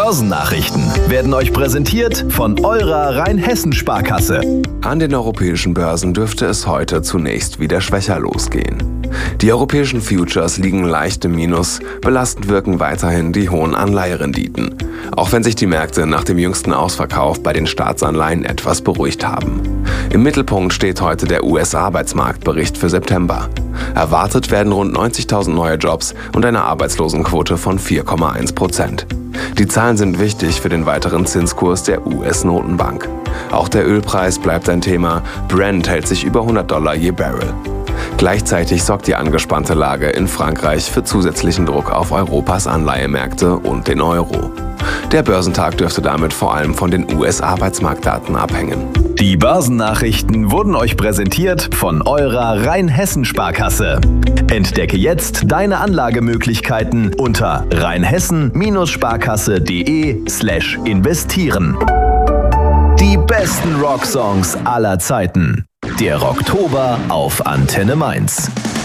Börsennachrichten werden euch präsentiert von eurer Rheinhessen-Sparkasse. An den europäischen Börsen dürfte es heute zunächst wieder schwächer losgehen. Die europäischen Futures liegen leicht im Minus, belastend wirken weiterhin die hohen Anleiherenditen, auch wenn sich die Märkte nach dem jüngsten Ausverkauf bei den Staatsanleihen etwas beruhigt haben. Im Mittelpunkt steht heute der US-Arbeitsmarktbericht für September. Erwartet werden rund 90.000 neue Jobs und eine Arbeitslosenquote von 4,1%. Die Zahlen sind wichtig für den weiteren Zinskurs der US-Notenbank. Auch der Ölpreis bleibt ein Thema. Brent hält sich über $100 je Barrel. Gleichzeitig sorgt die angespannte Lage in Frankreich für zusätzlichen Druck auf Europas Anleihemärkte und den Euro. Der Börsentag dürfte damit vor allem von den US-Arbeitsmarktdaten abhängen. Die Börsennachrichten wurden euch präsentiert von eurer Rheinhessen-Sparkasse. Entdecke jetzt deine Anlagemöglichkeiten unter rheinhessen-sparkasse.de/investieren. Die besten Rocksongs aller Zeiten. Der Rocktober auf Antenne Mainz.